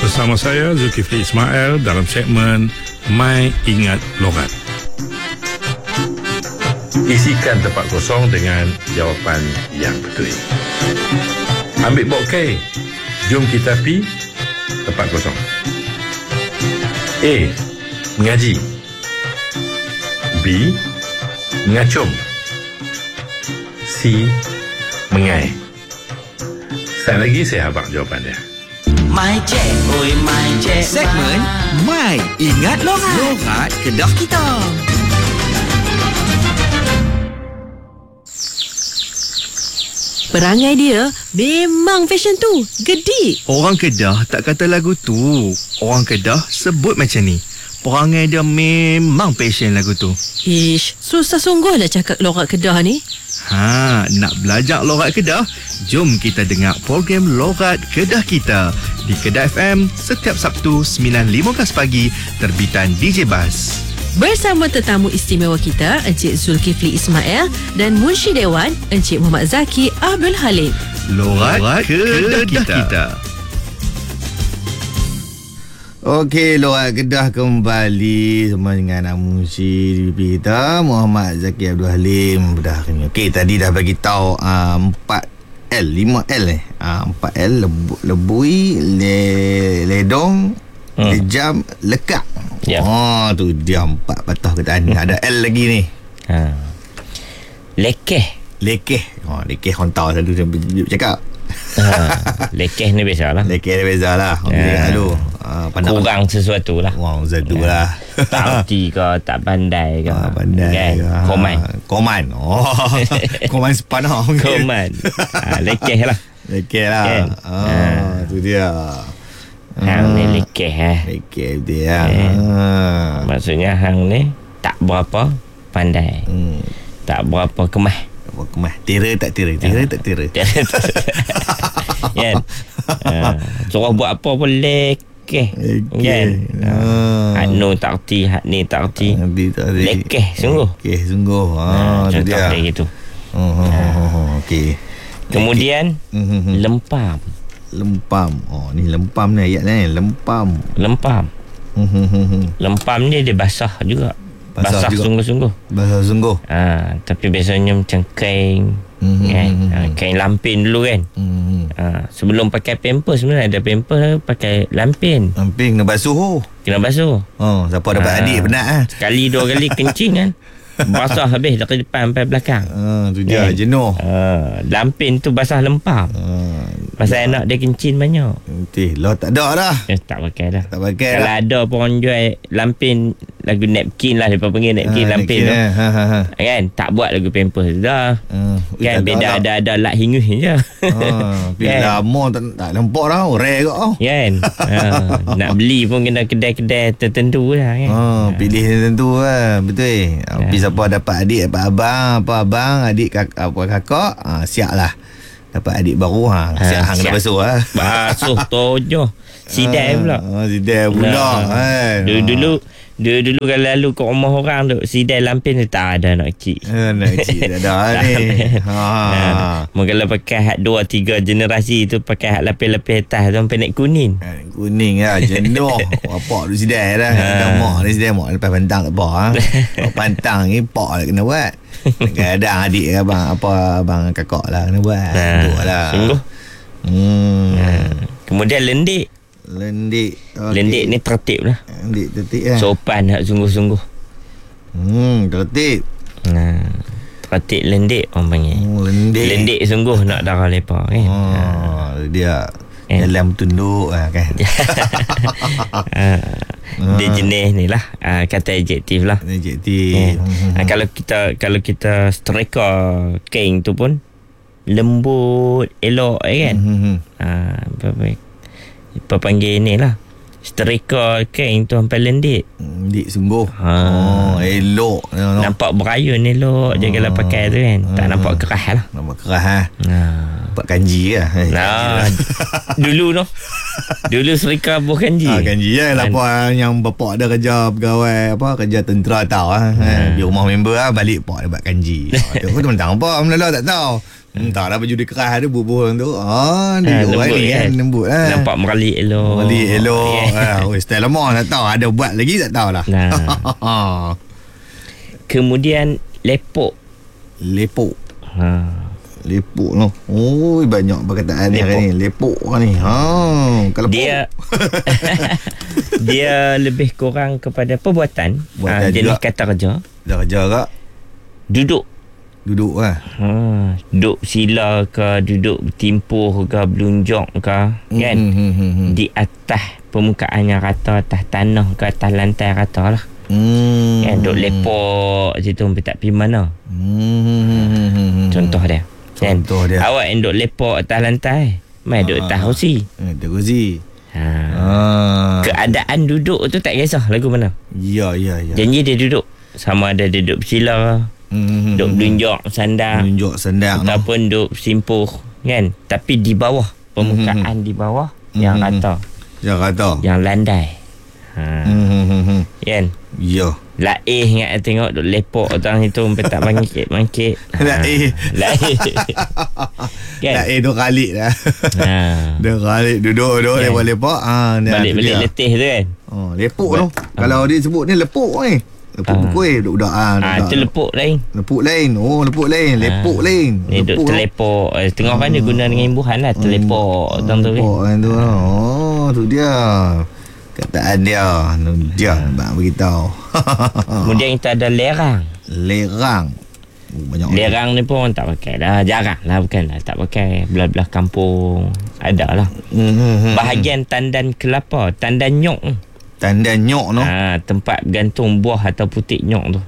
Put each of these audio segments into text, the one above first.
Bersama saya Zulkifli Ismail dalam segmen My Ingat Logat. Isikan tempat kosong dengan jawapan yang betul. Ambil bokeh. Jom kita pi tempat kosong. A. Mengaji. B. Mengacung. C. Mengai. Sekali lagi saya habaq jawapan dia. My Cek, oi My Cek. Segmen My Ingat Logat. Logat Kedah kita. Perangai dia memang fashion tu. Gedik. Orang Kedah tak kata lagu tu. Orang Kedah sebut macam ni. Perangai dia memang passion lagu tu. Ish, susah sungguh nak cakap logat Kedah ni. Nak belajar logat Kedah? Jom kita dengar program Logat Kedah Kita di Kedah FM setiap Sabtu 9.15 pagi terbitan DJ Bas. Bersama tetamu istimewa kita, Encik Zulkifli Ismail dan Munshi Dewan, Encik Muhammad Zaki Abdul Halim. Logat Kedah Kita. Okey, Logat Kedah kembali sama dengan Munshi kita, Muhammad Zaki Abdul Halim. Okey, tadi dah bagi tahu 4L, 5L 4L, lebui, ledong, lejam, lekak. Ya. Tu dia 4 patah kataan. Ada L lagi ni. Lekeh. Lekeh. Lekeh hontau selalu dia cakap. Lekeh ni biasalah. Lekeh dia bezalah. Selalu kurang sesuatu lah. Kurang sesuatu lah. Tak erti ke, tak pandai ke. Pandai kan? ke. Koman. Koman sepanah. Koman. Lekeh lah. Lekeh lah. Kan? Tu dia. Hang ni lekeh Lekeh dia. Maksudnya hang ni tak berapa pandai. Tak berapa kemah. Tira tak tira. Kan? Suruh buat apa pun lekeh. Kan? Hak no tak erti, hak ni tak erti. Lekeh sungguh. Lekeh sungguh. Tu Contoh dia. dia gitu. Okey. Kemudian lempam. Ni lempam ni ayat ni. Lempam. Lempam ni dia basah juga. Basah juga. sungguh-sungguh. Basah sungguh. Tapi biasanya macam kain kan? Kain lampin dulu kan. Sebelum pakai pampers sebenarnya ada pampers pakai lampin. Lampin kena basuh. Siapa dapat adik penat Sekali 2 kali kencing kan. Basah habis dari depan sampai belakang. Tu dia jenuh. Lampin tu basah lempam. Pasal anak dia kencing banyak. Lah tak ada dah. Tak pakai dah. Tak pakai Kalau dah. ada pun orang jual lampin, lagu napkin lah, mereka panggil napkin lampin tu. Kan tak buat lagu pampers dah. Kan beda ada alat hingus je. Kan? Lama tak nampak dah. Rare kot. Kan. Nak beli pun kena kedai-kedai tertentu lah kan. Pilih tertentu lah. Betul. Tapi siapa dapat adik, dapat abang, apa abang, adik kakak, siap lah. Dapat adik baru siap hang dah basuh lah. Basuh tojoh. Sidai pula. Sidai pula kan. Dulu kalau lalu ke rumah orang tu, sidai lampin tu tak ada nak kecil. Nak kecil tak ada ni. Kalau pakai hak 2-3 generasi tu, pakai hak lapis-lapis atas tu sampai naik kuning. Kuning lah, jenuh. Bapak tu sidai dah. Mak ni sidai, mak lepas pantang tak apa. Pantang ni pak lah kena buat. Kadang adik abang kakak lah kena buat. Lah. Sungguh. Kemudian lendik. Lendik ni tertib lah. Lendik tertib lah. Sopan hak sungguh-sungguh. Tertib. Tertib lendik orang panggil. Lendik sungguh nak darah lepa kan. Dia dalam tunduk kan. Dia jenis ni lah, kata adjektif lah. Adjektif. Kalau kita striker kain tu pun lembut, elok kan. Apa panggil ni lah, striker kain tu sampai lendik. Lendik sungguh. Elok. Nampak berayun elok je kalau pakai tu kan. Tak nampak keras lah. Nampak keras nampak kanji lah. Dulu serika buah kanji. Kanji lah. Lepas yang bapak ada kerja pegawai kerja tentera tahu di rumah member balik pak dia buat kanji. Dia pun tentang apa Melala tak tahu. Tak lah baju dia keras ada bubuh tu. Dia lembut ni kan. Lembut lah. Nampak meralik elok. Meralik elok. Style lama tak tahu. Ada buat lagi tak tahu lah. Nah. Kemudian lepok. Lepok. Lepok tu. Oh, banyak perkataan ni hari ni. Lepok ni. Kalau dia dia lebih kurang kepada perbuatan. Jenis kata kerja. Dah kerja kak. Duduk lah. Duduk sila ke, duduk bertimpuh ke, belunjuk ke, kan? Di atas permukaan yang rata, atas tanah ke, atas lantai rata lah. Kan, duduk lepok situ tak pergi mana. Contoh dia. Contoh dia. Awak yang duduk lepok atas lantai, mai duduk atas kursi. Kursi. Keadaan duduk tu tak kisah lagu mana. Ya. Janji dia duduk. Sama ada dia duduk bersila, duduk belunjuk sandang, ataupun duduk simpuh, kan? Tapi di bawah permukaan, di bawah yang rata, yang landai. Kan? Ya. Laih ingat tengok duk lepok orang itu sampai tak bangkit. Laih. Kan? Laih 2 kali dah. 2 kali duduk lepak. Balik letih tu kan. Lepok tu. Kalau dia sebut ni lepok ni. Lepuk bukui budak itu lepuk lain. Lepuk lain. Lepuk lain. Lepuk lain. Ni duk terlepok. Tengah kan dia guna dengan imbuhan lah. Terlepok tang tu. Tu dia. Kataan dia. Bang beritahu. Kemudian kita ada lerang. Banyak lerang ni pun orang tak pakai dah. Jarang lah, bukan lah tak pakai. Belah-belah kampung ada lah. Bahagian tandan kelapa, tandan nyok. Tandan nyok tu. Tempat gantung buah atau putik nyok tu.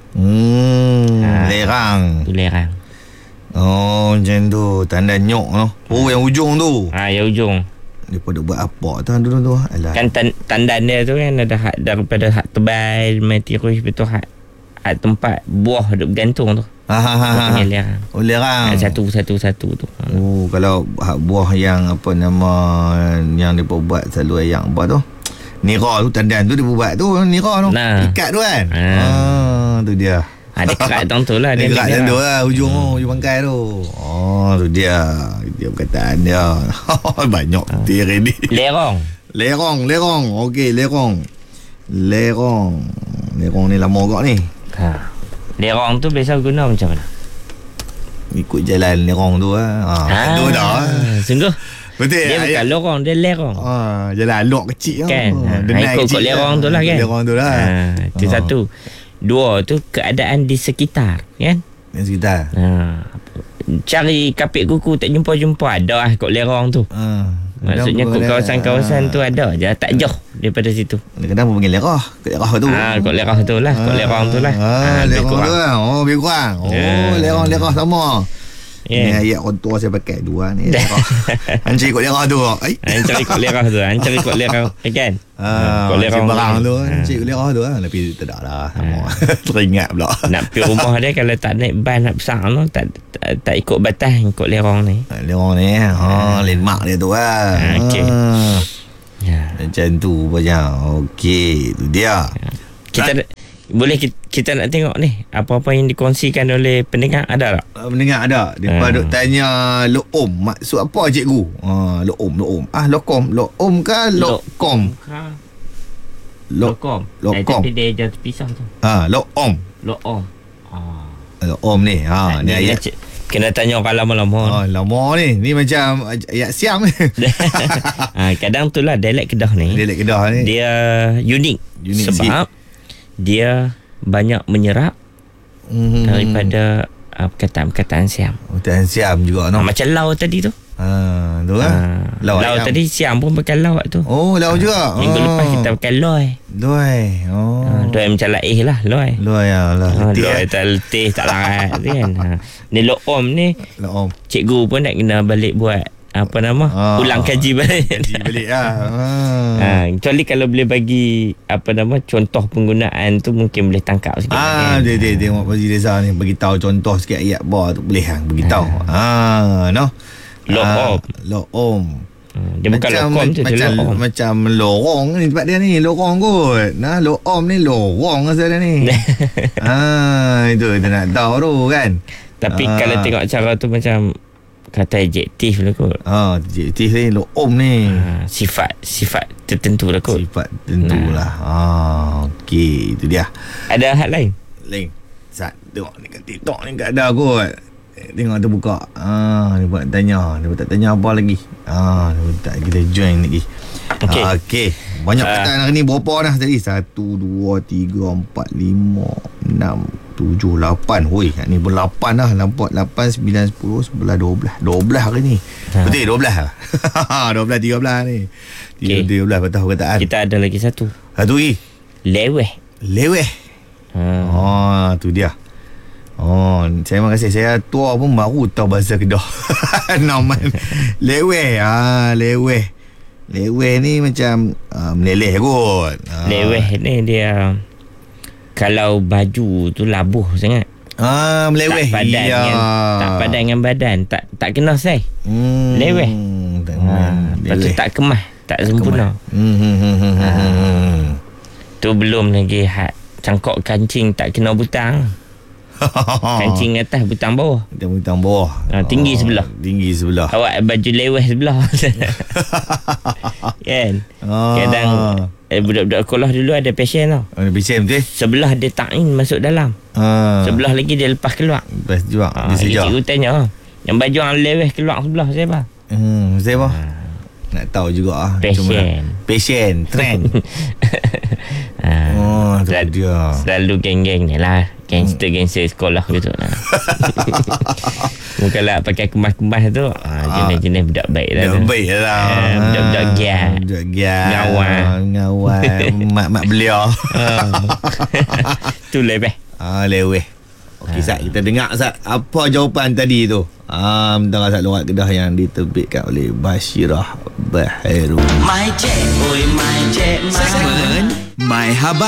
Lerang. Tu lerang. Macam tu. Tandan nyok tu. Yang ujung tu. Yang ujung. Dia pada buat apa dulu tu? Alah. Kan tandan dia tu kan ada hak daripada hak tebal, main tirus, betul hak tempat buah duk bergantung tu. Panggil lerang. Lerang. Satu tu. Kalau hak buah yang apa nama yang dia buat selalu yang apa tu? Nira tu, tandan tu dia buat tu, nira tu. Ikat tu kan. Tu dia. Dia kerat tu lah. Dia kerat tu lah ujung bangkai tu. Tu dia. Dia perkataan dia. Banyak tiri ni. Lerong. Okey, lerong ni lama kau ni. Lerong tu biasa guna macam mana? Ikut jalan lerong tu lah. Tu dah. Sungguh. Betul. Dia bukan lorong, dia lerong. Jalan lok kecil kan. Ikut lerong tu lah kan. Lerong tu lah. Itu satu. 2 tu keadaan di sekitar, kan? Di sekitar. Cari kapit kuku tak jumpa ada lah kot lerong tu. Maksudnya kot kawasan-kawasan tu ada je, tak jauh daripada situ. Kadang-kadang pun panggil lerah. Lerah tu. Kot lerah tu lah. Kot lerong tu lah. Lerong tu lah. Lebih kurang. Lerong lerah sama. Ni ayat kontua saya pakai 2 ni. Hancur ikut lerah tu. Hancur ikut lerah tu. Kan? Kot lerah barang tu. Hancur ikut lerah tu. Tapi tak lah. Teringat pula. Nak pergi rumah dia kalau tak naik ban nak besar tu, tak ikut batas, ikut lerong ni. Lerong ni. Landmark dia tu lah. Okey. Macam tu banyak. Okey, tu dia. Boleh kita nak tengok ni apa-apa yang dikongsikan oleh pendengar, ada tak? Pendengar ada. Dia duk tanya lo'om. Maksud apa cikgu? Lo'om. Lo'om ke lo'kom? Lo'kom. Tapi dia jauh terpisah tu. Lo'om. Lo'om ni. Ni ayat kena tanya orang lama-lama. Lama ni. Ni macam ayat siam ni. Kadang tu lah dialek Kedah ni. Dia unik sebab dia banyak menyerap daripada perkataan-perkataan siam. Perkataan siam juga macam lau tadi tu. Tu lah. Lau tadi siam pun pakai lau tu. Lau juga. Minggu lepas kita pakai loi. Loi macam laih lah. Loi tak letih, tak larat kan. Ni lo'om ni. Cikgu pun nak kena balik buat ulang kaji balik lah. Kecuali kalau boleh bagi contoh penggunaan tu, mungkin boleh tangkap sikit. Dia tengok Pak Reza ni bagi tahu contoh sikit ayat tu boleh bagi tahu. Lo'om. Dia bukan lokom tu, macam lorong ni tempat dia ni, lorong kot. Lo'om ni lorong asal dia ni. Itu kita nak tahu tu kan. Tapi kalau tengok cara tu macam kata adjektif lah kot. Adjektif ni lo'om ni. Sifat tertentu lah kot. Sifat tertentu lah. Okey, itu dia. Ada hal lain? Lain. Sat, tengok ni kat TikTok ni tak ada kot. Tengok tu buka. Dia buat tanya. Dia tak tanya apa lagi. Dia tak kita join lagi. Okey. Banyak perkataan hari ni. Berapa dah tadi? 1, 2, 3, 4, 5, 6, 7, 8. Hoi, ni pun 8 dah. Nampak 8, 9, 10, 11, 12. 12 hari ni. Betul 12 lah. 12, 13 ni. 13 patah perkataan. Kita ada lagi satu. Satu lagi. Leweh. Tu dia. Saya terima kasih. Saya tua pun baru tahu bahasa Kedah. Naman leweh. Leweh ni macam meleleh kot. Leweh ni dia kalau baju tu labuh sangat. Meleweh. Tak padan tak padan dengan badan. Tak kena say. Leweh. Lepas tu tak kemas, tak sempurna. Tu belum lagi cangkok kancing tak kena butang. Kancing atas, butang bawah. Butang bawah. Tinggi sebelah. Awak baju leweh sebelah. Kan? Kadang budak-budak sekolah dulu ada passion tau. Ada passion betul? Sebelah dia ta'in masuk dalam. Sebelah lagi dia lepas keluar. Lepas juga. Cikgu tanya, yang baju yang leweh keluar sebelah saya apa? Saya apa? Nak tahu juga passion trend. Selalu geng-geng ni lah, gangster sekolah gitu lah. Bukanlah pakai kemas-kemas tu. Jenis-jenis budak baik lah. Budak-budak giat. Ngawal. Mak belia. Tu leweh. Leweh. Okey, Sat, kita dengar Sat, apa jawapan tadi tu? Tentang Sat Logat Kedah yang diterbitkan oleh Bashirah Bahairul. My cek, oi my cek, Segmen My Haba